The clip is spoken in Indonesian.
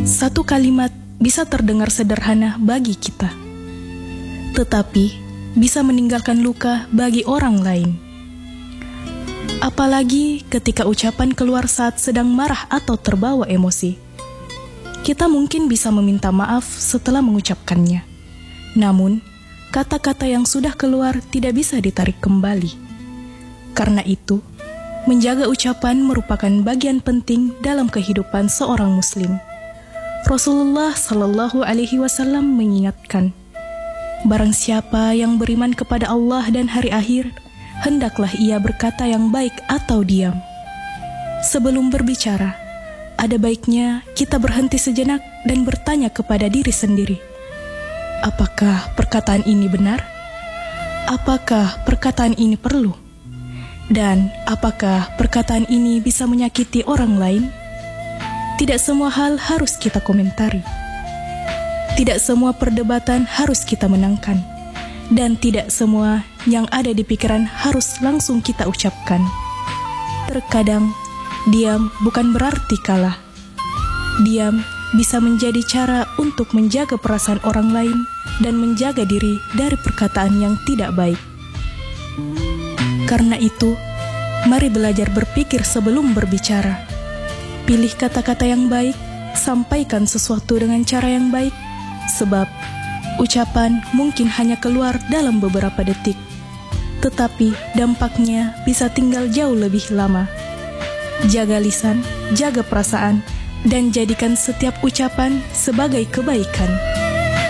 Satu kalimat bisa terdengar sederhana bagi kita, tetapi bisa meninggalkan luka bagi orang lain. Apalagi ketika ucapan keluar saat sedang marah atau terbawa emosi. Kita mungkin bisa meminta maaf setelah mengucapkannya. Namun, kata-kata yang sudah keluar tidak bisa ditarik kembali. Karena itu, menjaga ucapan merupakan bagian penting dalam kehidupan seorang muslim. Rasulullah Shallallahu Alaihi Wasallam mengingatkan, barang siapa yang beriman kepada Allah dan hari akhir, hendaklah ia berkata yang baik atau diam. Sebelum berbicara, ada baiknya kita berhenti sejenak dan bertanya kepada diri sendiri, apakah perkataan ini benar? Apakah perkataan ini perlu? Dan apakah perkataan ini bisa menyakiti orang lain? Tidak semua hal harus kita komentari. Tidak semua perdebatan harus kita menangkan. Dan tidak semua yang ada di pikiran harus langsung kita ucapkan. Terkadang, diam bukan berarti kalah. Diam bisa menjadi cara untuk menjaga perasaan orang lain dan menjaga diri dari perkataan yang tidak baik. Karena itu, mari belajar berpikir sebelum berbicara. Pilih kata-kata yang baik, sampaikan sesuatu dengan cara yang baik, sebab ucapan mungkin hanya keluar dalam beberapa detik, tetapi dampaknya bisa tinggal jauh lebih lama. Jaga lisan, jaga perasaan, dan jadikan setiap ucapan sebagai kebaikan.